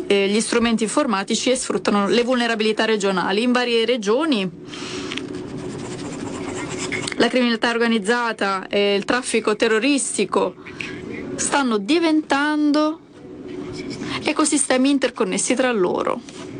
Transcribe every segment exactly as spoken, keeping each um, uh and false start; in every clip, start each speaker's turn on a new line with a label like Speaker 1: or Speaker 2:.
Speaker 1: eh, gli strumenti informatici e sfruttano le vulnerabilità regionali. In varie regioni la criminalità organizzata e il traffico terroristico stanno diventando ecosistemi interconnessi tra loro.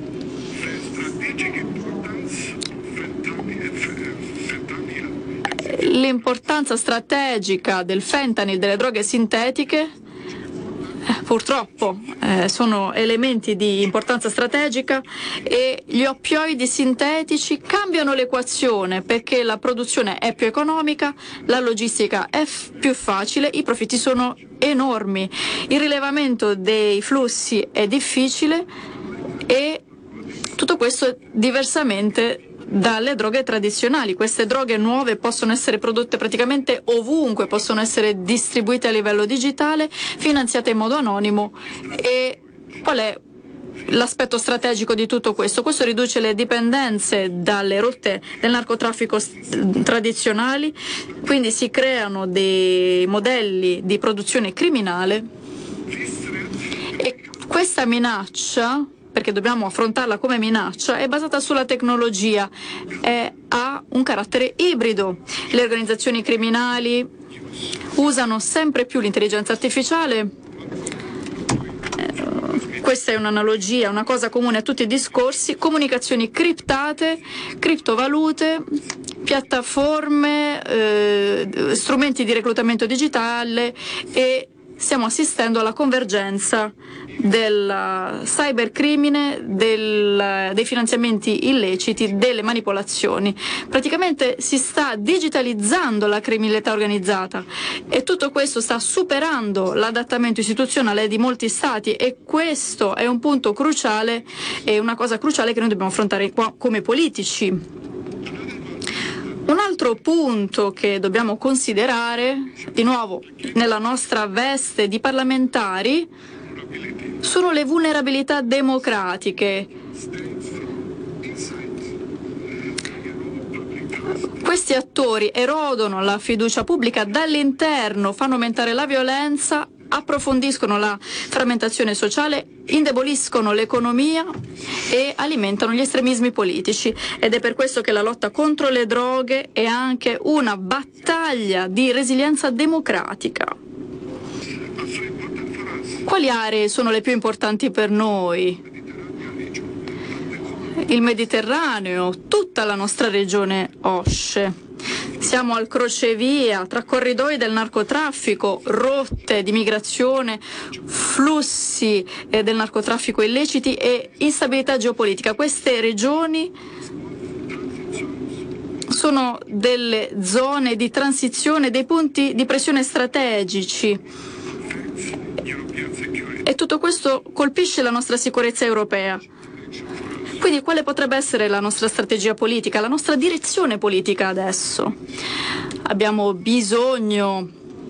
Speaker 1: L'importanza strategica del fentanyl, delle droghe sintetiche, eh, purtroppo eh, sono elementi di importanza strategica, e gli oppioidi sintetici cambiano l'equazione perché la produzione è più economica, la logistica è f- più facile, i profitti sono enormi, il rilevamento dei flussi è difficile e tutto questo diversamente dalle droghe tradizionali. Queste droghe nuove possono essere prodotte praticamente ovunque, possono essere distribuite a livello digitale, finanziate in modo anonimo. E qual è l'aspetto strategico di tutto questo? Questo riduce le dipendenze dalle rotte del narcotraffico tradizionali, quindi si creano dei modelli di produzione criminale e questa minaccia, perché dobbiamo affrontarla come minaccia, è basata sulla tecnologia, è, ha un carattere ibrido. Le organizzazioni criminali usano sempre più l'intelligenza artificiale. Eh, questa è un'analogia, una cosa comune a tutti i discorsi: comunicazioni criptate, criptovalute, piattaforme, eh, strumenti di reclutamento digitale, e stiamo assistendo alla convergenza del cybercrimine, del, dei finanziamenti illeciti, delle manipolazioni. Praticamente si sta digitalizzando la criminalità organizzata e tutto questo sta superando l'adattamento istituzionale di molti stati, e questo è un punto cruciale, è una cosa cruciale che noi dobbiamo affrontare qua come politici. Un altro punto che dobbiamo considerare, di nuovo nella nostra veste di parlamentari, sono le vulnerabilità democratiche. Questi attori erodono la fiducia pubblica dall'interno, fanno aumentare la violenza, approfondiscono la frammentazione sociale, indeboliscono l'economia e alimentano gli estremismi politici, ed è per questo che la lotta contro le droghe è anche una battaglia di resilienza democratica. Quali aree sono le più importanti per noi? Il Mediterraneo, tutta la nostra regione OSCE. Siamo al crocevia tra corridoi del narcotraffico, rotte di migrazione, flussi eh, del narcotraffico illeciti e instabilità geopolitica. Queste regioni sono delle zone di transizione, dei punti di pressione strategici, e tutto questo colpisce la nostra sicurezza europea. Quindi quale potrebbe essere la nostra strategia politica, la nostra direzione politica adesso? Abbiamo bisogno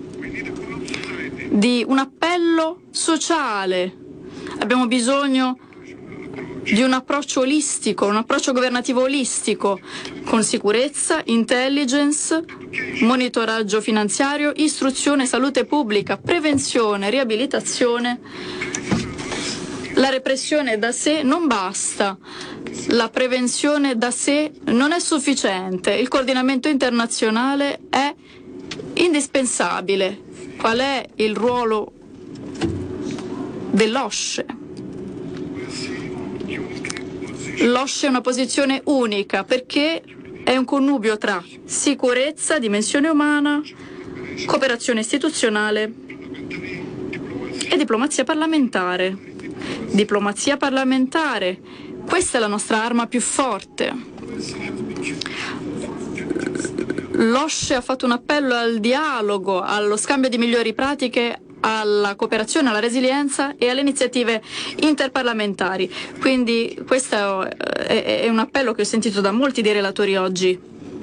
Speaker 1: di un appello sociale, abbiamo bisogno di un approccio olistico, un approccio governativo olistico, con sicurezza, intelligence, monitoraggio finanziario, istruzione, salute pubblica, prevenzione, riabilitazione. La repressione da sé non basta, la prevenzione da sé non è sufficiente, il coordinamento internazionale è indispensabile. Qual è il ruolo dell'OSCE? L'OSCE è una posizione unica perché è un connubio tra sicurezza, dimensione umana, cooperazione istituzionale e diplomazia parlamentare. Diplomazia parlamentare, questa è la nostra arma più forte. L'OSCE ha fatto un appello al dialogo, allo scambio di migliori pratiche, alla cooperazione, alla resilienza e alle iniziative interparlamentari. Quindi questo è un appello che ho sentito da molti dei relatori oggi.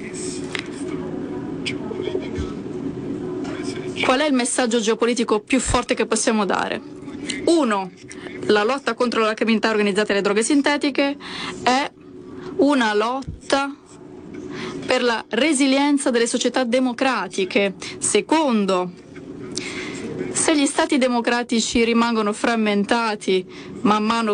Speaker 1: Qual è il messaggio geopolitico più forte che possiamo dare? Uno, la lotta contro la criminalità organizzata e le droghe sintetiche è una lotta per la resilienza delle società democratiche. Secondo, se gli stati democratici rimangono frammentati man mano